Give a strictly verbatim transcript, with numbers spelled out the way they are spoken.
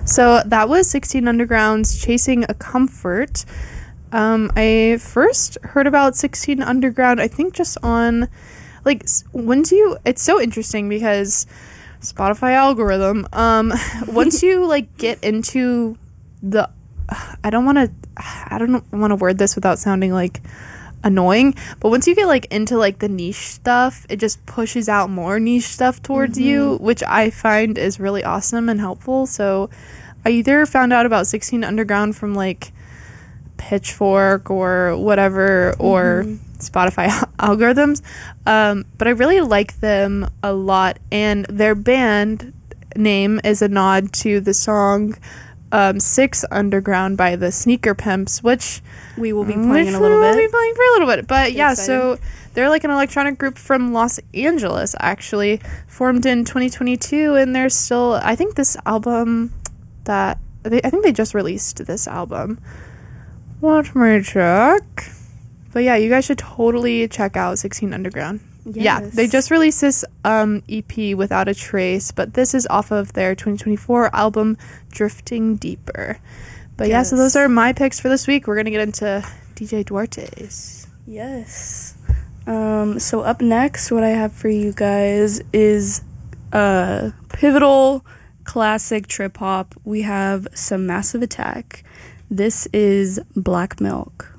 So that was sixteen Underground's Chasing a Comfort. Um, I first heard about sixteen Underground, I think just on, like, once you, it's so interesting because Spotify algorithm, um, once you, like, get into the, I don't want to, I don't want to word this without sounding, like, annoying, but once you get, like, into, like, the niche stuff, it just pushes out more niche stuff towards mm-hmm. you, which I find is really awesome and helpful. So I either found out about sixteen Underground from, like, Pitchfork or whatever, or mm-hmm. Spotify algorithms, um, but I really like them a lot, and their band name is a nod to the song um, Six Underground by the Sneaker Pimps, which we will be playing in a little bit. We'll be playing for a little bit, but Get yeah, excited. So they're like an electronic group from Los Angeles, actually, formed in twenty twenty-two, and they're still, I think this album that, they, I think they just released this album. Watch my check. But yeah, you guys should totally check out sixteen Underground. Yes. Yeah, they just released this um, E P, Without a Trace, but this is off of their twenty twenty-four album, Drifting Deeper. But yes. yeah, so those are my picks for this week. We're going to get into D J Duarte's. Yes. Um, so up next, what I have for you guys is a pivotal classic trip hop. We have some Massive Attack. This is Black Milk.